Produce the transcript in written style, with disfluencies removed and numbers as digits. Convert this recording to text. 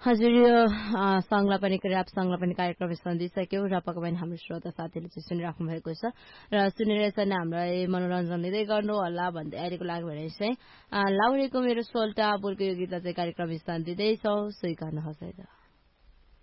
हजुर यो सँगला पनि ऱ्याप सँगला पनि कार्यक्रम सन्दिसक्यौं र पक्कै पनि हाम्रो श्रोता साथीले चाहिँ सुनिराख्नु भएको छ र सुनेर चाहिँ हामीलाई मनोरञ्जन दिँदै गर्नु होला भन्दै अहिलेको लागि भने चाहिँ लाउरेको मेरो सोल्टा बोलको यो गीतलाई चाहिँ कार्यक्रम स्थान दिँदैछौ स्वीकार्नुहोस् है त।